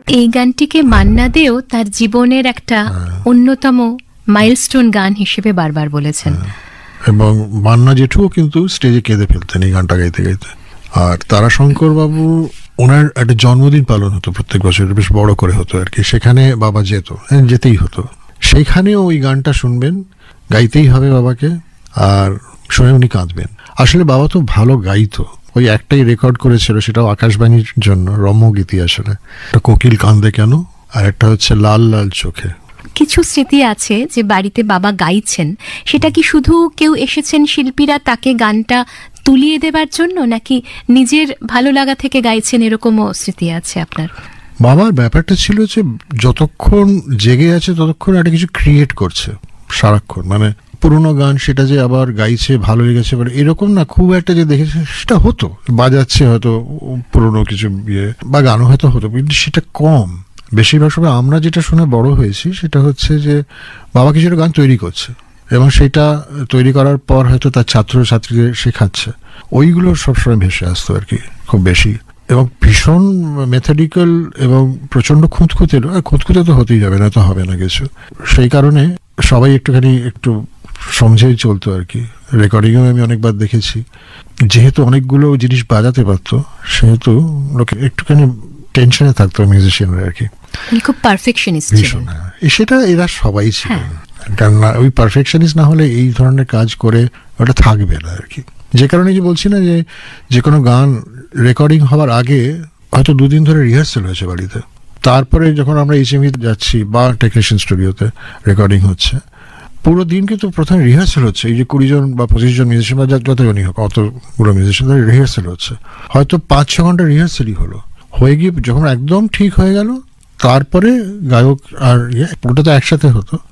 এই গানটিকে মান্না দেও তার জীবনের একটা অন্যতম মাইলস্টোন গান হিসেবে বারবার বলেছেন। এবং মান্না জেঠুও কিন্তু স্টেজে কেঁদে ফেলতেন এই গানটা গাইতে গাইতে। আর তারাশঙ্কর বাবু, ওনার একটা জন্মদিন পালন হতো প্রত্যেক বছর, বেশ বড় করে হতো আর কি, সেখানে বাবা যেতেই হতো। সেইখানেও ওই গানটা শুনবেন, গাইতেই হবে বাবাকে, আর শুনে উনি কাঁদবেন। আসলে বাবা তো ভালো গাইতো, ওই একটাই রেকর্ড করেছিল, সেটাও আকাশবাণীর জন্য, রম্যগীতি আসলে, একটা কোকিল কান্দে কেন, আর একটা হচ্ছে লাল লাল চোখে। কিছু স্মৃতি আছে যে বাড়িতে বাবা গাইছেন, সেটা কি শুধু কেউ এসেছেন শিল্পীরা তাকে গানটা তুলিয়ে দেবার জন্য, নাকি নিজের ভালো লাগা থেকে গাইছেন, এরকমও স্মৃতি আছে আপনার? বাবার ব্যাপারটা ছিল যে যতক্ষণ জেগে আছে ততক্ষণ একটা কিছু ক্রিয়েট করছে সারাক্ষণ, মানে পুরোনো গান সেটা যে আবার গাইছে, ভালো লেগেছে, এরকম না, খুব একটা যে দেখেছে সেটা হতো, বাজাচ্ছে হয়তো পুরোনো কিছু বা গানও হয়তো হতো, কিন্তু সেটা কম। বেশিরভাগ সময় আমরা যেটা শুনে বড় হয়েছি সেটা হচ্ছে যে বাবা কিছুটা গান তৈরি করছে এবং সেটা তৈরি করার পর হয়তো তার ছাত্রছাত্রীদের শেখাচ্ছে, ওইগুলো সবসময় ভেসে আসতো আর কি খুব বেশি। এবং ভীষণ মেথডিক্যাল এবং প্রচন্ড খুঁতখুঁতে তো হতেই যাবে না, তো হবে না কিছু, সেই কারণে সবাই একটু সমঝেই চলতো আর কি। রেকর্ডিংও আমি অনেকবার দেখেছি, যেহেতু অনেকগুলো জিনিস বাজাতে পারতো সেহেতু লোকে একটুখানি টেনশনে থাকতো মিউজিশিয়ানরা আর কি। খুব পারফেকশনিস্ট ছিলেন, সেটা এরা সবাই ছিল, কারণ ওই পারফেকশনিস্ট না হলে এই ধরনের কাজ করে ওটা থাকবে না আর কি। যে কারণে যে বলছি না যে কোনো গান রেকর্ডিং হওয়ার আগে হয়তো 2 দিন ধরে রিহার্সেল হয়েছে বাড়িতে, তারপরে যখন আমরা HMV যাচ্ছি বা টেকনিশিয়ান স্টুডিওতে রেকর্ডিং হচ্ছে, পুরো দিন কিন্তু প্রথমে রিহার্সেল হচ্ছে। এই যে 20 জন বা 25 জন মিউজিশিয়ান বা যতজনই হোক, অতগুলো মিউজিশিয়ান রিহার্সেল হচ্ছে, হয়তো 5-6 ঘন্টা রিহার্সেলই হয়ে গিয়ে যখন একদম ঠিক হয়ে গেল, তারপরে গায়ক আর ওটা তো একসাথে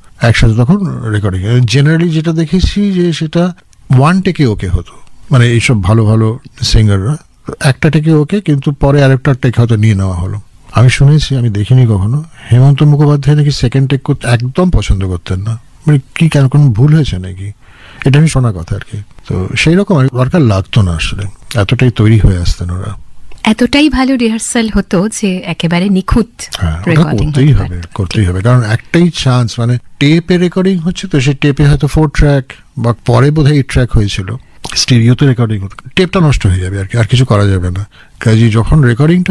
তখন রেকর্ডিং। জেনারেলি যেটা দেখেছি যে সেটা 1 টেকে ওকে হতো, মানে এইসব ভালো ভালো সিঙ্গাররা একটা টেকে ওকে, কিন্তু পরে আরেকটা টেক হয়তো নিয়ে নেওয়া হলো। আমি শুনেছি, আমি দেখিনি কখনো, হেমন্ত মুখোপাধ্যায় নাকি সেকেন্ড টেক করতে একদম পছন্দ করতেন না, মানে কি কেন, কোনো ভুল হয়েছে নাকি, এটা আমি শোনা কথা আর কি। তো সেই রকম দরকার লাগতো না আসলে, এতটাই তৈরি হয়ে আসতেন ওরা, এতটাই ভালো রিহার্সাল হতো যে একেবারে নিখুঁত করতেই হবে। কারণ একটাই চান্স, মানে টেপে রেকর্ডিং হচ্ছে, তো সেই টেপে হয়তো 4 ট্র্যাক বা পরে বোধহয় 8 ট্র্যাক হয়েছিল, স্টিরিওতে রেকর্ডিং হতো, টেপটা নষ্ট হয়ে যাবে আর কি, আর কিছু করা যাবে না। কাজে যখন রেকর্ডিংটা